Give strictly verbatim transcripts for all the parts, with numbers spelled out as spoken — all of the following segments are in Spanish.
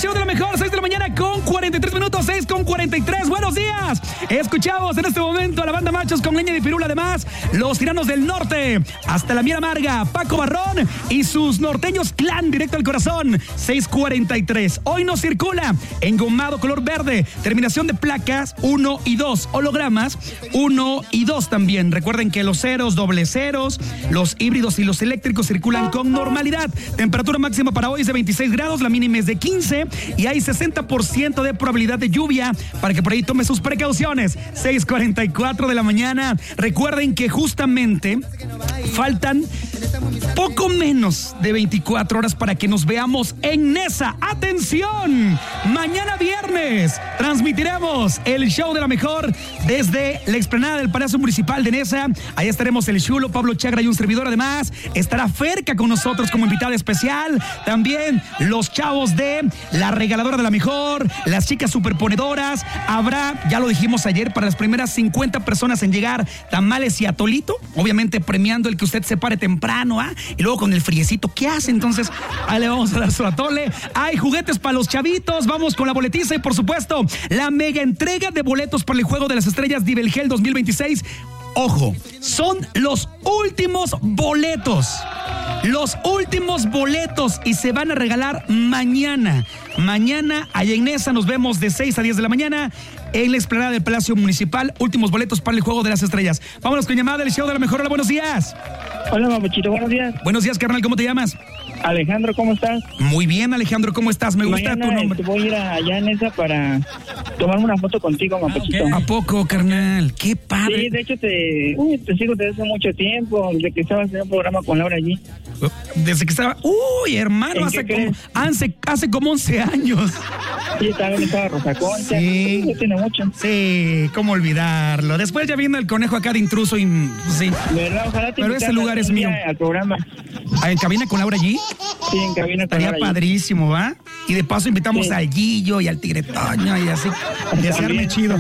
show de la mejor, seis de la mañana con cuarenta y tres minutos, seis con cuarenta y tres. Buenos días. Escuchamos en este momento a la banda Machos con Leña de Pirula, además Los Tiranos del Norte, Hasta la Miel Amarga, Paco Barrón y sus norteños Clan, directo al corazón. Seis cuarenta y tres. Hoy no circula engomado color verde, terminación de placas uno y dos, hologramas uno y dos también. Recuerden que los ceros, doble ceros, los híbridos y los eléctricos circulan con normalidad. Temperatura máxima para hoy es de veintiséis grados, la mínima es de quince y hay sesenta por ciento de probabilidad de lluvia para que por ahí tome sus precauciones. seis cuarenta y cuatro de la mañana. Recuerden que justamente faltan poco menos de veinticuatro horas para que nos veamos en Nesa. ¡Atención! Mañana viernes transmitiremos el show de la mejor desde la explanada del Palacio Municipal de Nesa. Ahí estaremos el Chulo, Pablo Chagra y un servidor. Además, estará Ferca con nosotros como invitada especial. También los chavos de La Regaladora de la Mejor, las chicas superponedoras. Habrá, ya lo dijimos ayer, para las primeras cincuenta personas en llegar, tamales y atolito. Obviamente premiando el que usted se pare temprano, ¿ah? Y luego con el friecito, ¿qué hace? Entonces, ahí le vamos a dar su atole. Hay juguetes para los chavitos. Vamos con la boletiza y, por supuesto, la mega entrega de boletos para el Juego de las Estrellas Divelgel dos mil veintiséis. Ojo, son los últimos boletos. Los últimos boletos y se van a regalar mañana. Mañana, allá en Nesa, nos vemos de seis a diez de la mañana en la explanada del Palacio Municipal. Últimos boletos para el Juego de las Estrellas. Vámonos con llamada del show de la mejor. Hola, buenos días. Hola, Mamuchito, buenos días. Buenos días, carnal, ¿cómo te llamas? Alejandro, ¿cómo estás? Muy bien, Alejandro, ¿cómo estás? Me gusta Mañana, tu nombre. Este, voy a ir allá en esa para tomarme una foto contigo, Mamuchito. ¿A poco, carnal? ¡Qué padre! Sí, de hecho te, uy, te sigo desde hace mucho tiempo, desde que estabas en un programa con Laura allí. Desde que estaba... ¡Uy, hermano! Hace como, hace, hace como once años. Sí, también estaba Rosa Concha. Sí. Ya tiene mucho. Sí, cómo olvidarlo. Después ya viene el conejo acá de intruso y... Sí. ¿Verdad? Ojalá te Pero ese lugar es mío. Al programa. ¿En cabina con Laura allí? Sí, en cabina con Estaría Laura padrísimo, ¿va? Y de paso invitamos sí. al Guillo y al Tigre Toño y así. De hacerme chido.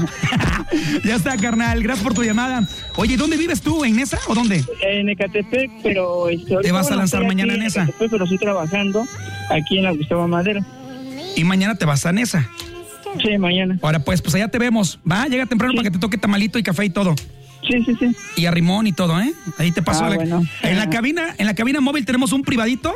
Ya está, carnal. Gracias por tu llamada. Oye, ¿dónde vives tú? ¿En Nesa o dónde? En Ecatepec, pero... Este, ¿Te vas a lanzar mañana en Nesa? En pero estoy trabajando aquí en la Gustavo Madero. Y mañana te vas a Nesa. Sí, mañana. Ahora pues, pues allá te vemos. Va, llega temprano sí. para que te toque tamalito y café y todo. Sí, sí, sí. Y a Rimón y todo, ¿eh? Ahí te paso. Ah, la... bueno. En la cabina, en la cabina móvil tenemos un privadito.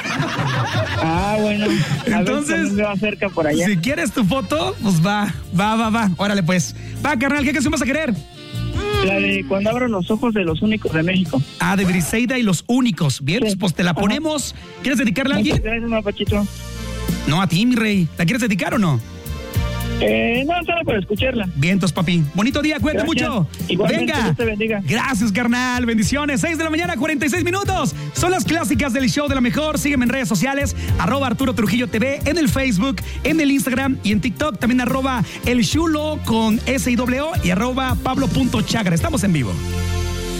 Ah, bueno. A Entonces, ver si me va cerca por allá. Si quieres tu foto, pues va, va, va, va. Órale pues. Va, carnal, ¿qué canción vas a querer? La de Cuando abro los ojos de Los Únicos de México. Ah, de Briseida y Los Únicos. Bien, sí. pues te la ponemos. Ajá. ¿Quieres dedicarle a alguien? Gracias, Mapachito. No, a ti, mi rey. ¿La quieres dedicar o no? Eh, no, solo para escucharla. Vientos, papi. Bonito día, cuídate Gracias. mucho. Igualmente, venga. Dios te bendiga. Gracias, carnal. Bendiciones. seis de la mañana, cuarenta y seis minutos. Son las clásicas del show de la mejor. Sígueme en redes sociales, arroba Arturo Trujillo T V, en el Facebook, en el Instagram y en TikTok. También arroba El Chulo con S y W O y arroba Pablo punto Chagra. Estamos en vivo.